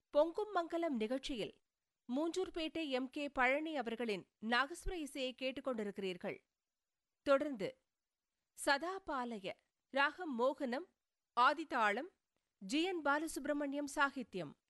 பொங்கும் மங்கலம் நிகழ்ச்சியில் மூஞ்சூர்பேட்டை கே பழனி அவர்களின் நாகஸ்வர இசையை கேட்டுக்கொண்டிருக்கிறீர்கள். தொடர்ந்து சதாபாலய ராகம் மோகனம், ஆதிதாளம், ஜி.என். பாலசுப்ரமணியம் சாகித்யம்.